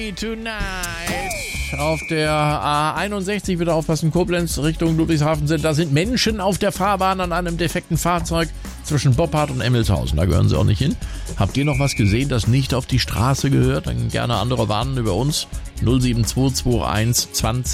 Tonight. Auf der A61 wieder aufpassen, Koblenz Richtung Ludwigshafen da sind Menschen auf der Fahrbahn an einem defekten Fahrzeug zwischen Boppard und Emmelshausen. Da gehören sie auch nicht hin. Habt ihr noch was gesehen, das nicht auf die Straße gehört? Dann gerne andere warnen über uns. 07221 20